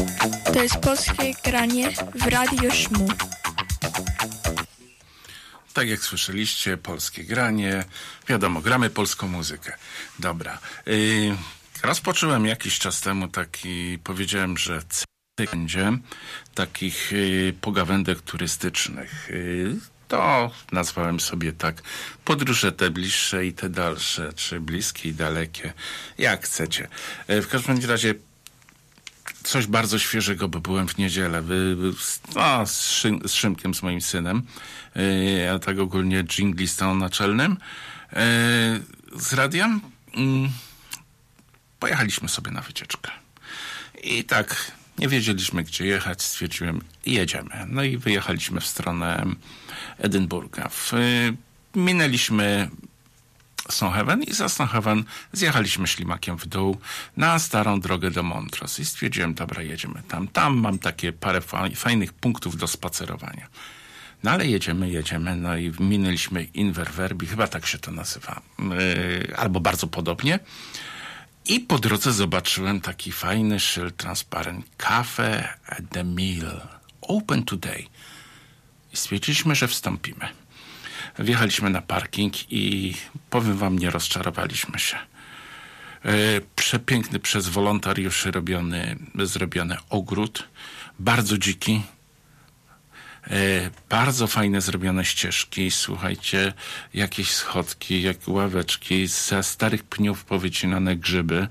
To jest Polskie Granie w Radio Szmu. Tak jak słyszeliście, Polskie Granie. Wiadomo, gramy polską muzykę. Dobra. Rozpocząłem jakiś czas temu powiedziałem, że będzie takich pogawędek turystycznych. To nazwałem sobie tak podróże te bliższe i te dalsze, czy bliskie i dalekie, jak chcecie. W każdym razie coś bardzo świeżego, bo byłem w niedzielę z Szymkiem, z moim synem, a tak ogólnie dżinglistą naczelnym, z radiem. Pojechaliśmy sobie na wycieczkę. I tak nie wiedzieliśmy, gdzie jechać. Stwierdziłem, jedziemy. No i wyjechaliśmy w stronę Edynburga. Minęliśmy Stonehaven i za Stonehaven zjechaliśmy ślimakiem w dół na starą drogę do Montrose. I stwierdziłem, dobra, jedziemy tam. Tam mam takie parę fajnych punktów do spacerowania. No ale jedziemy, no i minęliśmy Inverwerby, chyba tak się to nazywa, albo bardzo podobnie. I po drodze zobaczyłem taki fajny szyld transparent. Cafe at the Mill. Open today. I stwierdziliśmy, że wstąpimy. Wjechaliśmy na parking i powiem wam, nie rozczarowaliśmy się. Przepiękny przez wolontariuszy zrobiony ogród. Bardzo dziki. Bardzo fajne zrobione ścieżki, słuchajcie, jakieś schodki, jak ławeczki, ze starych pniów powycinane grzyby.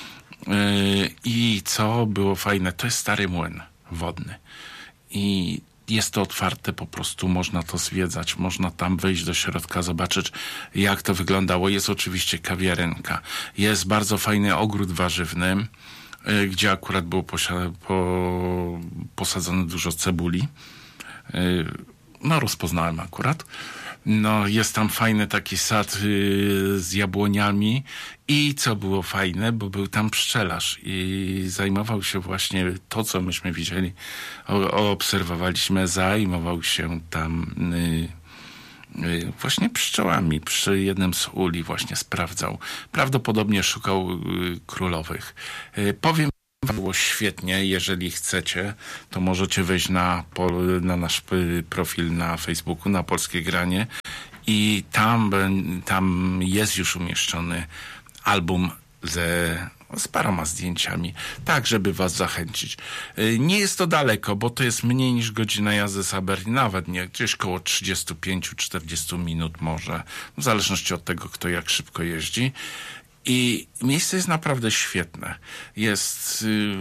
I co było fajne, to jest stary młyn wodny. I jest to otwarte, po prostu można to zwiedzać, można tam wejść do środka, zobaczyć, jak to wyglądało. Jest oczywiście kawiarenka, jest bardzo fajny ogród warzywny, gdzie akurat było posadzone dużo cebuli. No, rozpoznałem akurat. No, jest tam fajny taki sad z jabłoniami i co było fajne, bo był tam pszczelarz i zajmował się właśnie to, co myśmy widzieli, obserwowaliśmy, zajmował się tam właśnie pszczołami. Przy jednym z uli właśnie sprawdzał. Prawdopodobnie szukał królowych. Powiem, było świetnie. Jeżeli chcecie, to możecie wejść na nasz profil na Facebooku, na Polskie Granie i tam jest już umieszczony album z paroma zdjęciami, tak żeby was zachęcić. Nie jest to daleko, bo to jest mniej niż godzina jazdy z Aberdeen, nawet nie, gdzieś koło 35-40 minut może, w zależności od tego, kto jak szybko jeździ. I miejsce jest naprawdę świetne. Jest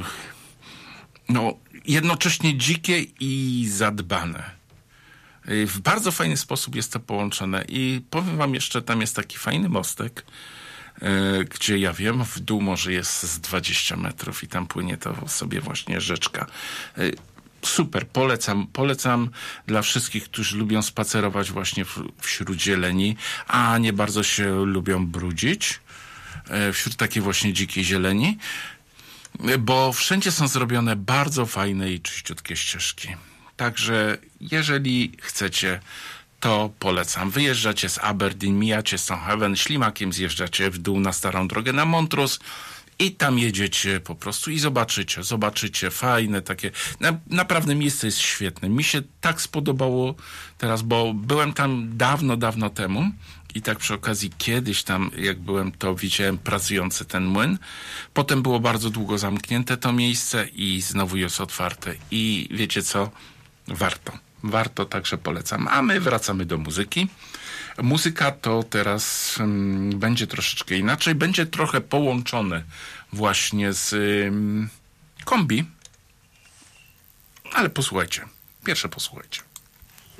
jednocześnie dzikie i zadbane. W bardzo fajny sposób jest to połączone. I powiem wam jeszcze, tam jest taki fajny mostek, gdzie ja wiem, w dół może jest z 20 metrów i tam płynie to sobie właśnie rzeczka. Super, polecam dla wszystkich, którzy lubią spacerować właśnie wśród zieleni, a nie bardzo się lubią brudzić. Wśród takiej właśnie dzikiej zieleni, bo wszędzie są zrobione bardzo fajne i czyściutkie ścieżki. Także jeżeli chcecie, to polecam. Wyjeżdżacie z Aberdeen, mijacie Stonehaven, ślimakiem zjeżdżacie w dół na starą drogę na Montrose i tam jedziecie po prostu i zobaczycie fajne takie, naprawdę miejsce jest świetne. Mi się tak spodobało teraz, bo byłem tam dawno temu i tak przy okazji kiedyś tam, jak byłem, to widziałem pracujący ten młyn. Potem było bardzo długo zamknięte to miejsce i znowu jest otwarte. I wiecie co? Warto, także polecam. A my wracamy do muzyki. Muzyka to teraz będzie troszeczkę inaczej. Będzie trochę połączone właśnie z kombi. Ale posłuchajcie. Pierwsze posłuchajcie.